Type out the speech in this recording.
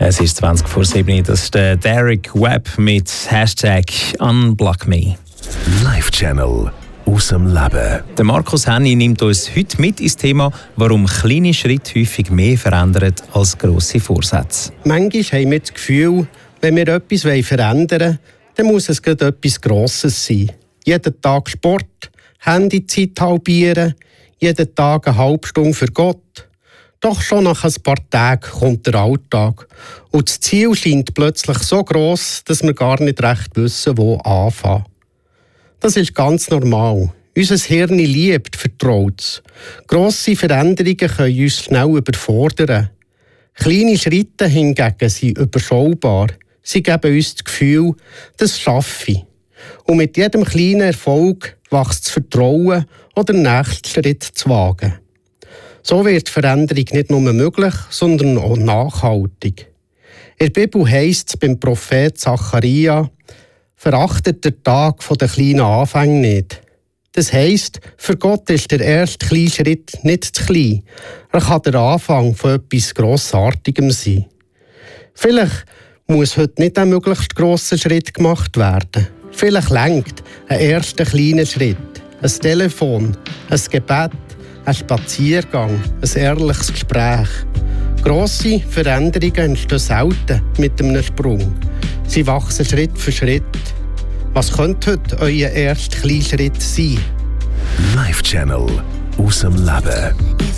Es ist 20:07. Das ist der Derek Webb mit #UnblockMe. Live Channel aus dem Leben. Der Markus Henny nimmt uns heute mit ins Thema, warum kleine Schritte häufig mehr verändern als grosse Vorsätze. Manchmal haben wir das Gefühl, wenn wir etwas verändern wollen, dann muss es gerade etwas Grosses sein. Jeden Tag Sport, Handyzeit halbieren, jeden Tag eine halbe Stunde für Gott. Doch schon nach ein paar Tagen kommt der Alltag. Und das Ziel scheint plötzlich so gross, dass wir gar nicht recht wissen, wo anfangen. Das ist ganz normal. Unser Hirn liebt Vertrautes. Grosse Veränderungen können uns schnell überfordern. Kleine Schritte hingegen sind überschaubar. Sie geben uns das Gefühl, das schaffe ich. Und mit jedem kleinen Erfolg wächst das Vertrauen, oder den nächsten Schritt zu wagen. So wird Veränderung nicht nur möglich, sondern auch nachhaltig. In der Bibel heisst es beim Prophet Zacharia: Verachtet den Tag der kleinen Anfänge nicht. Das heisst, für Gott ist der erste kleine Schritt nicht zu klein. Er kann der Anfang von etwas Grossartigem sein. Vielleicht muss heute nicht ein möglichst grosser Schritt gemacht werden. Vielleicht reicht ein erster kleiner Schritt. Ein Telefon, ein Gebet, ein Spaziergang, ein ehrliches Gespräch. Grosse Veränderungen entstehen selten mit einem Sprung. Sie wachsen Schritt für Schritt. Was könnte heute euer erster kleiner Schritt sein? Live Channel aus dem Leben.